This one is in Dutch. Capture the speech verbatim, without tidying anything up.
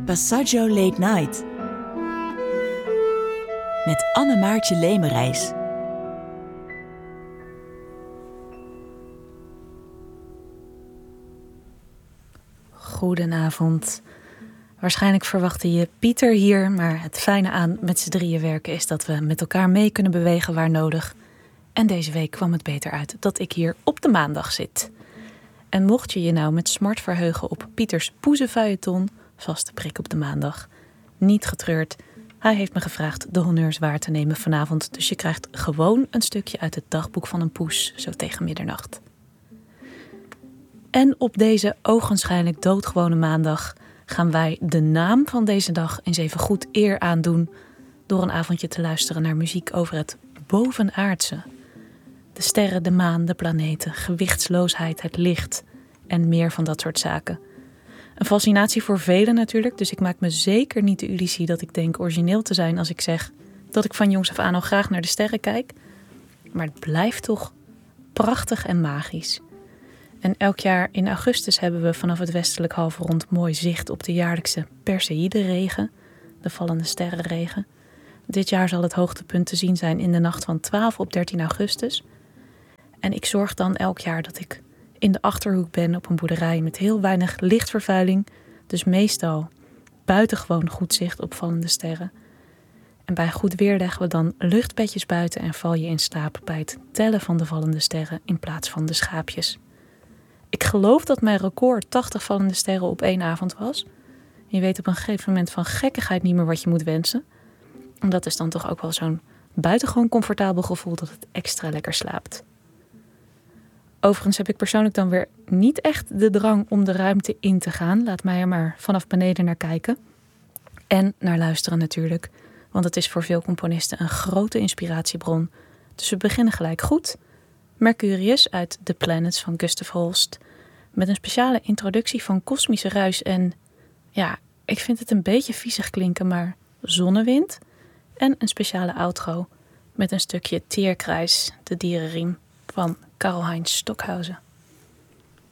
Passaggio Late Night met Anne-Maartje Lemerijs. Goedenavond. Waarschijnlijk verwachtte je Pieter hier, maar het fijne aan met z'n drieën werken is dat we met elkaar mee kunnen bewegen waar nodig. En deze week kwam het beter uit dat ik hier op de maandag zit. En mocht je je nou met smart verheugen op Pieters poezenfeuilleton, vaste prik op de maandag, niet getreurd. Hij heeft me gevraagd de honneurs waar te nemen vanavond, dus je krijgt gewoon een stukje uit het dagboek van een poes, zo tegen middernacht. En op deze ogenschijnlijk doodgewone maandag gaan wij de naam van deze dag eens even goed eer aandoen door een avondje te luisteren naar muziek over het bovenaardse. De sterren, de maan, de planeten, gewichtsloosheid, het licht en meer van dat soort zaken. Een fascinatie voor velen natuurlijk, dus ik maak me zeker niet de illusie dat ik denk origineel te zijn als ik zeg dat ik van jongs af aan al graag naar de sterren kijk. Maar het blijft toch prachtig en magisch. En elk jaar in augustus hebben we vanaf het westelijk halfrond mooi zicht op de jaarlijkse Perseïde-regen, de vallende sterrenregen. Dit jaar zal het hoogtepunt te zien zijn in de nacht van twaalf op dertien augustus. En ik zorg dan elk jaar dat ik in de Achterhoek ben op een boerderij met heel weinig lichtvervuiling. Dus meestal buitengewoon goed zicht op vallende sterren. En bij goed weer leggen we dan luchtbedjes buiten en val je in slaap bij het tellen van de vallende sterren in plaats van de schaapjes. Ik geloof dat mijn record tachtig vallende sterren op één avond was. Je weet op een gegeven moment van gekkigheid niet meer wat je moet wensen. En dat is dan toch ook wel zo'n buitengewoon comfortabel gevoel dat het extra lekker slaapt. Overigens heb ik persoonlijk dan weer niet echt de drang om de ruimte in te gaan. Laat mij er maar vanaf beneden naar kijken. En naar luisteren natuurlijk. Want het is voor veel componisten een grote inspiratiebron. Dus we beginnen gelijk goed. Mercurius uit The Planets van Gustav Holst. Met een speciale introductie van kosmische ruis en, ja, ik vind het een beetje viezig klinken, maar zonnewind. En een speciale outro met een stukje Tierkreis, de dierenriem van Karl-Heinz Stockhausen.